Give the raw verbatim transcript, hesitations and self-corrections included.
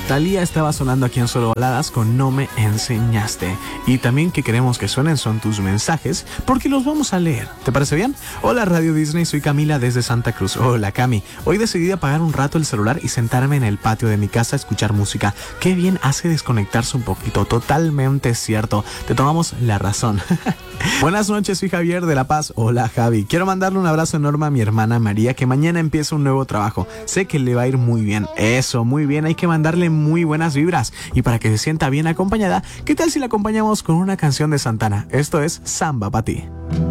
Thalía estaba sonando aquí en Solo Baladas con No Me Enseñaste. Y también que queremos que suenen son tus mensajes, porque los vamos a leer. ¿Te parece bien? Hola Radio Disney, soy Camila desde Santa Cruz. Hola Cami, hoy decidí apagar un rato el celular y sentarme en el patio de mi casa a escuchar música. Qué bien hace desconectarse un poquito, totalmente cierto. Te tomamos la razón. Buenas noches, soy Javier de La Paz. Hola Javi, quiero mandarle un abrazo enorme a mi hermana María, que mañana empieza un nuevo trabajo. Sé que le va a ir muy bien. Eso, muy bien, hay que mandarle muy buenas vibras. Y para que se sienta bien acompañada, ¿qué tal si la acompañamos con una canción de Santana? Esto es Samba Pa' Ti.